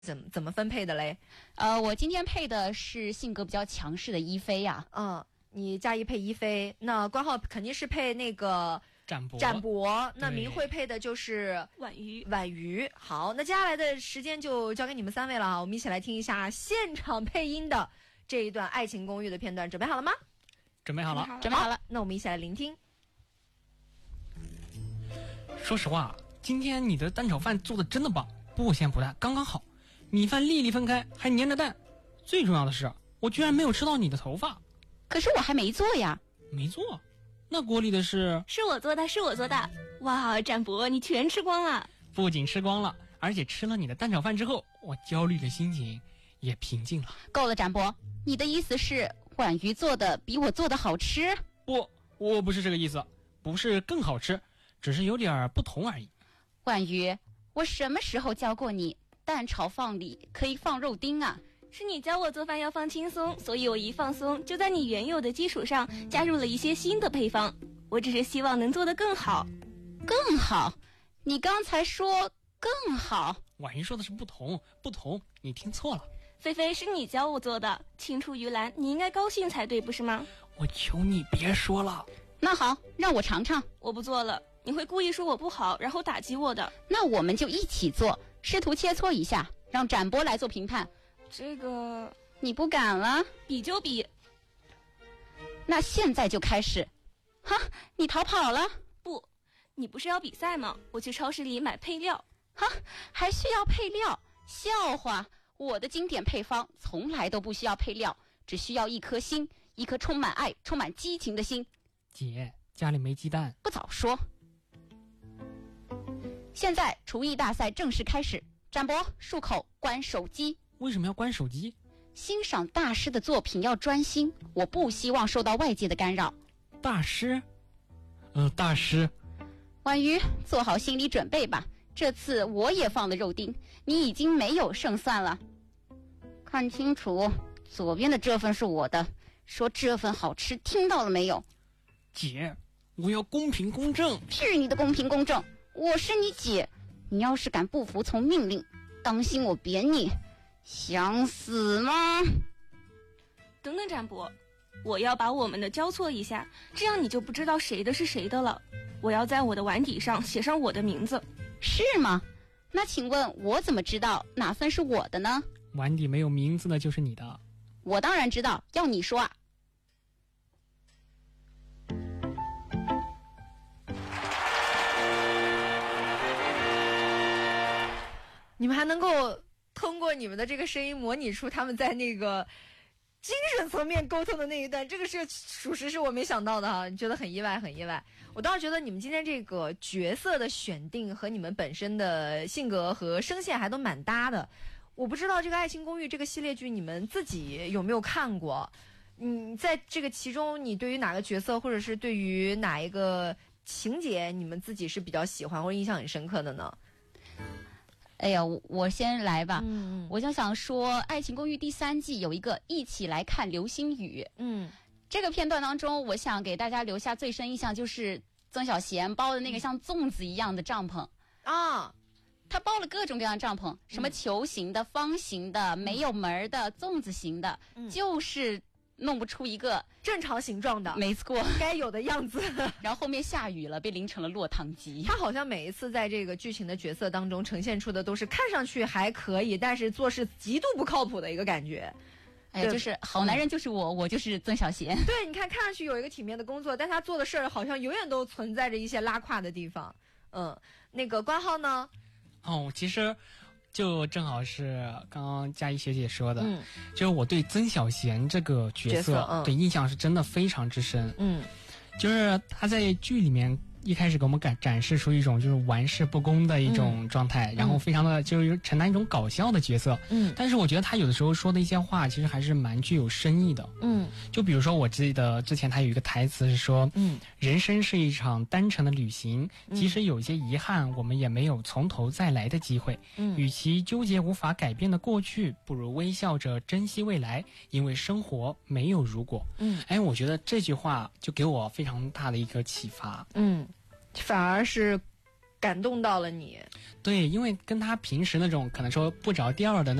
怎么分配的嘞？ 我今天配的是性格比较强势的一菲呀。 你加一配一菲，那关浩肯定是配那个展博，那明慧配的就是婉瑜。好，那接下来的时间就交给你们3位了啊，我们一起来听一下现场配音的这一段《爱情公寓》的片段，准备好了吗？ 准备好了。 那我们一起来聆听。 说实话，今天你的蛋炒饭做的真的棒，不咸不淡，刚刚好，米饭粒粒分开，还粘着蛋。最重要的是，我居然没有吃到你的头发。 可是我还没做呀。 没做？那锅里的是我做的。哇，展博，你全吃光了。 不仅吃光了，而且吃了你的蛋炒饭之后，我焦虑的心情也平静了。 够了，展博，你的意思是婉瑜做的比我做的好吃？ 不，我不是这个意思，不是更好吃，只是有点不同而已。 婉瑜，我什么时候教过你蛋炒饭里可以放肉丁啊？ 是你教我做饭要放轻松，所以我一放松就在你原有的基础上加入了一些新的配方。我只是希望能做得更好。 更好？你刚才说更好。 婉瑜说的是不同，你听错了。 菲菲，是你教我做的，青出于蓝，你应该高兴才对，不是吗？ 我求你别说了。 那好，让我尝尝。 我不做了，你会故意说我不好，然后打击我的。 那我们就一起做，试图切磋一下，让展博来做评判。 这个你不敢了？ 比就比。 那现在就开始。哈，你逃跑了？ 不，你不是要比赛吗？我去超市里买配料。 哈，还需要配料？笑话，我的经典配方从来都不需要配料，只需要一颗心，一颗充满爱、充满激情的心。 姐，家里没鸡蛋。 不早说。现在厨艺大赛正式开始，展博漱口，关手机。 为什么要关手机？ 欣赏大师的作品要专心，我不希望受到外界的干扰。 大师？大师。 婉瑜，做好心理准备吧，这次我也放了肉丁，你已经没有胜算了。看清楚，左边的这份是我的，说这份好吃，听到了没有？ 姐，我要公平公正。 是你的公平公正，我是你姐，你要是敢不服从命令，当心我扁你。想死吗？ 等等，展博，我要把我们的交错一下，这样你就不知道谁的是谁的了。我要在我的碗底上写上我的名字。 是吗？那请问我怎么知道哪份是我的呢？ 碗底没有名字的就是你的。 我当然知道，要你说啊。 你们还能够通过你们的这个声音模拟出他们在那个精神层面沟通的那一段，这个是属实是我没想到的哈，觉得很意外，很意外。我倒是觉得你们今天这个角色的选定和你们本身的性格和声线还都蛮搭的。我不知道这个《爱情公寓》这个系列剧你们自己有没有看过？在这个其中，你对于哪个角色或者是对于哪一个情节，你们自己是比较喜欢或者印象很深刻的呢？ 哎呀，我先来吧。我就想说，《爱情公寓》第3季有一个一起来看流星雨。这个片段当中，我想给大家留下最深印象就是曾小贤包的那个像粽子一样的帐篷啊。他包了各种各样的帐篷，什么球形的、方形的、没有门的、粽子形的，就是弄不出一个正常形状的， 没错， 该有的样子。 然后后面下雨了，被淋成了落汤鸡。 他好像每一次在这个剧情的角色当中呈现出的都是看上去还可以，但是做事极度不靠谱的一个感觉。 哎呀，就是好男人就是我就是曾小贤。 对，你看上去有一个体面的工作，但他做的事儿好像永远都存在着一些拉胯的地方。那个关浩呢？ 其实就正好是刚刚佳怡学姐说的，就是我对曾小贤这个角色的印象是真的非常之深。就是他在剧里面一开始给我们展示出一种就是玩世不恭的一种状态，然后非常的就是承担一种搞笑的角色。但是我觉得他有的时候说的一些话其实还是蛮具有深意的。就比如说我记得之前他有一个台词是说，人生是一场单程的旅行，即使有些遗憾，我们也没有从头再来的机会。与其纠结无法改变的过去，不如微笑着珍惜未来，因为生活没有如果。我觉得这句话就给我非常大的一个启发。 反而是感动到了你。 对，因为跟他平时那种可能说不着调的